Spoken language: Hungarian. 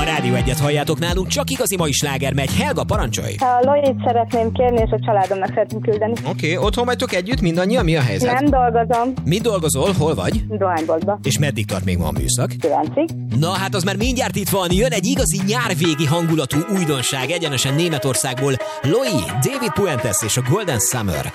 Rádió Egyet halljátok nálunk, csak igazi mai sláger megy. Helga, parancsolj! A Loit szeretném kérni, és a családomnak szeretném küldeni. Oké, otthon vagytok együtt mindannyian? Mi a helyzet? Nem dolgozom. Mi dolgozol? Hol vagy? Dohányboltba. És meddig tart még ma a műszak? 9-ig. Na hát az már mindjárt itt van, jön egy igazi nyárvégi hangulatú újdonság egyenesen Németországból. Loi, David Puentes és a Golden Summer.